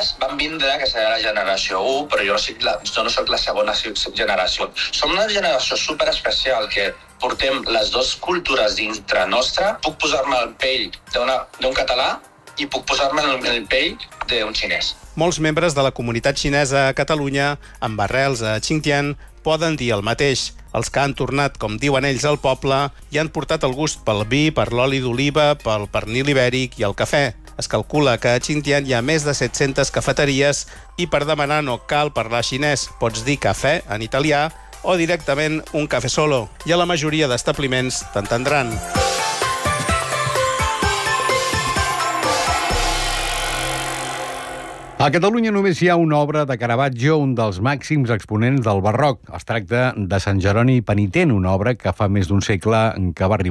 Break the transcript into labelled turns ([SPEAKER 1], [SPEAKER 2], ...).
[SPEAKER 1] pares van vindre, que serà la generació 1, però jo no soc la segona generació. Som una generació superespecial que portem les dues cultures dintre nostra. Puc posar-me al pell d'un català i puc posar-me en el pell d'un xinès.
[SPEAKER 2] Molts membres de la comunitat xinesa a Catalunya, amb arrels a Xinjiang, poden dir el mateix. Els que han tornat, com diuen ells, al poble i han portat el gust pel vi, per l'oli d'oliva, pel pernil ibèric i el cafè. Es calcula que a Xinjiang hi ha més de 700 cafeteries i per demanar no cal parlar xinès. Pots dir cafè en italià o directament un cafè solo. I a la majoria d'establiments t'entendran.
[SPEAKER 3] A Catalunya només hi ha una obra de Caravaggio, un dels màxims exponents del barroc. Es tracta de Sant Jeroni Penitent, una obra que fa més d'un segle que va arribar